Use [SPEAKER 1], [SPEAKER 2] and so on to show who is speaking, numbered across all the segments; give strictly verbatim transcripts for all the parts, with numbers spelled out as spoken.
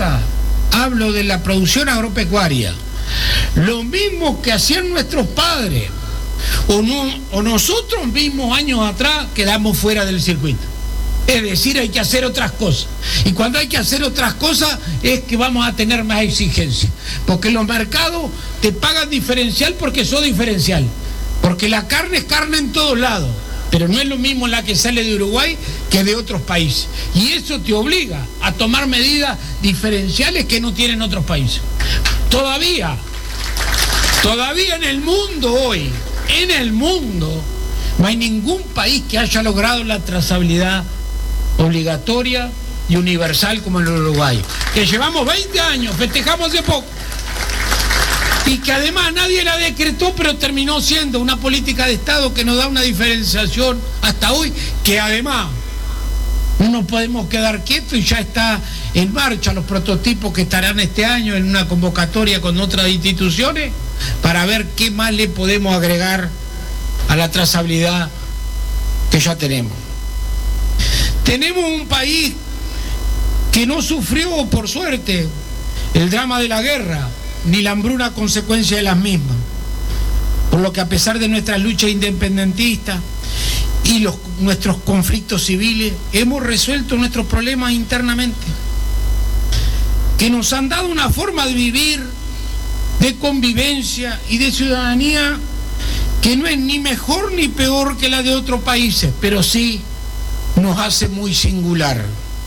[SPEAKER 1] fruta, hablo de la producción agropecuaria, lo mismo que hacían nuestros padres, o, no, o nosotros mismos años atrás quedamos fuera del circuito. Es decir, hay que hacer otras cosas. Y cuando hay que hacer otras cosas es que vamos a tener más exigencia. Porque los mercados te pagan diferencial porque sos diferencial. Porque la carne es carne en todos lados. Pero no es lo mismo la que sale de Uruguay que de otros países. Y eso te obliga a tomar medidas diferenciales que no tienen otros países. Todavía, todavía en el mundo hoy, en el mundo, no hay ningún país que haya logrado la trazabilidad obligatoria y universal como en el Uruguay, que llevamos veinte años, festejamos hace poco, y que además nadie la decretó, pero terminó siendo una política de Estado que nos da una diferenciación hasta hoy, que además no nos podemos quedar quietos y ya está en marcha los prototipos que estarán este año en una convocatoria con otras instituciones para ver qué más le podemos agregar a la trazabilidad que ya tenemos. Tenemos un país que no sufrió, por suerte, el drama de la guerra, ni la hambruna a consecuencia de las mismas. Por lo que a pesar de nuestras luchas independentistas y los, nuestros conflictos civiles, hemos resuelto nuestros problemas internamente, que nos han dado una forma de vivir, de convivencia y de ciudadanía que no es ni mejor ni peor que la de otros países, pero sí nos hace muy singular.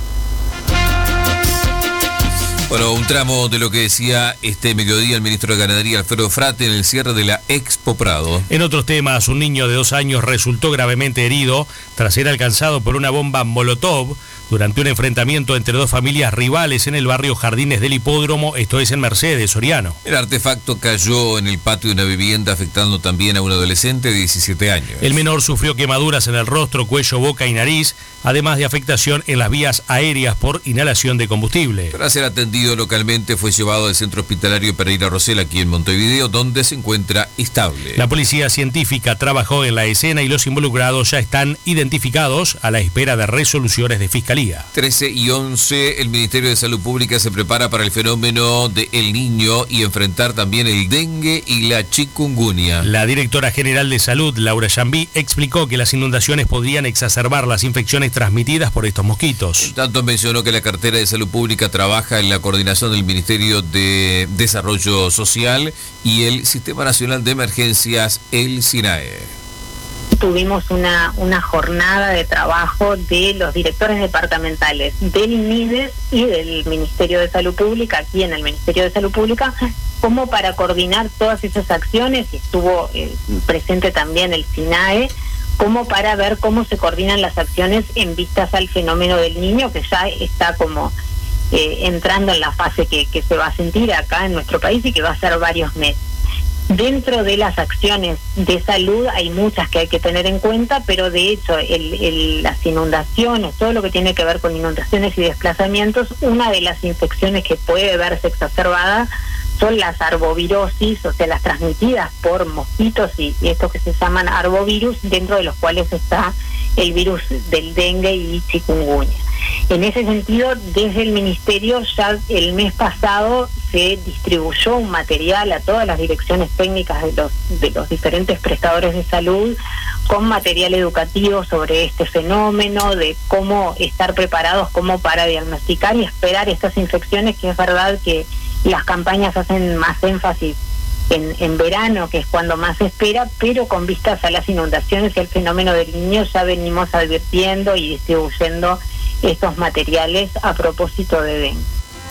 [SPEAKER 2] Bueno, un tramo de lo que decía este mediodía el ministro de Ganadería, Alfredo Frate, en el cierre de la Expo Prado.
[SPEAKER 3] En otros temas, un niño de dos años resultó gravemente herido tras ser alcanzado por una bomba Molotov durante un enfrentamiento entre dos familias rivales en el barrio Jardines del Hipódromo, esto es en Mercedes, Soriano.
[SPEAKER 2] El artefacto cayó en el patio de una vivienda, afectando también a un adolescente de diecisiete años.
[SPEAKER 3] El menor sufrió quemaduras en el rostro, cuello, boca y nariz, además de afectación en las vías aéreas por inhalación de combustible.
[SPEAKER 2] Tras ser atendido localmente, fue llevado al centro hospitalario Pereira Rosell, aquí en Montevideo, donde se encuentra estable.
[SPEAKER 3] La policía científica trabajó en la escena y los involucrados ya están identificados a la espera de resoluciones de fiscalía.
[SPEAKER 2] trece y once, el Ministerio de Salud Pública se prepara para el fenómeno de El Niño y enfrentar también el dengue y la chikungunya.
[SPEAKER 3] La directora general de Salud, Laura Jambí, explicó que las inundaciones podrían exacerbar las infecciones transmitidas por estos mosquitos.
[SPEAKER 2] En tanto, mencionó que la cartera de Salud Pública trabaja en la coordinación del Ministerio de Desarrollo Social y el Sistema Nacional de Emergencias, el SINAE.
[SPEAKER 4] Tuvimos una, una jornada de trabajo de los directores departamentales del MIDES y del Ministerio de Salud Pública, aquí en el Ministerio de Salud Pública, como para coordinar todas esas acciones, y estuvo eh, presente también el SINAE, como para ver cómo se coordinan las acciones en vistas al fenómeno del niño, que ya está como eh, entrando en la fase que, que se va a sentir acá en nuestro país y que va a ser varios meses. Dentro de las acciones de salud hay muchas que hay que tener en cuenta, pero de hecho el, el, las inundaciones, todo lo que tiene que ver con inundaciones y desplazamientos, una de las infecciones que puede verse exacerbada son las arbovirosis, o sea, las transmitidas por mosquitos y, y estos que se llaman arbovirus, dentro de los cuales está el virus del dengue y chikungunya. En ese sentido, desde el Ministerio ya el mes pasado se distribuyó un material a todas las direcciones técnicas de los, de los diferentes prestadores de salud con material educativo sobre este fenómeno, de cómo estar preparados como para diagnosticar y esperar estas infecciones, que es verdad que las campañas hacen más énfasis en, en verano, que es cuando más se espera, pero con vistas a las inundaciones y el fenómeno del niño ya venimos advirtiendo y distribuyendo estos materiales a propósito de dengue.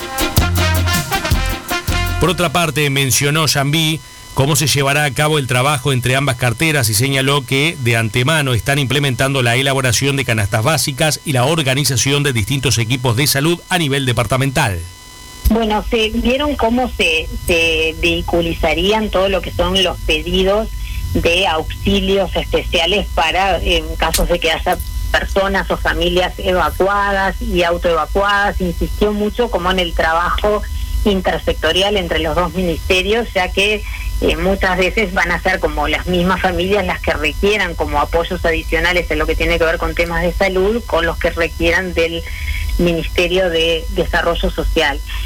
[SPEAKER 3] Por otra parte, mencionó Jambí cómo se llevará a cabo el trabajo entre ambas carteras y señaló que de antemano están implementando la elaboración de canastas básicas y la organización de distintos equipos de salud a nivel departamental.
[SPEAKER 4] Bueno, se vieron cómo se, se vehiculizarían todo lo que son los pedidos de auxilios especiales para en casos de que haya personas o familias evacuadas y autoevacuadas. Insistió mucho como en el trabajo intersectorial entre los dos ministerios, ya que eh, muchas veces van a ser como las mismas familias las que requieran como apoyos adicionales en lo que tiene que ver con temas de salud, con los que requieran del Ministerio de Desarrollo Social.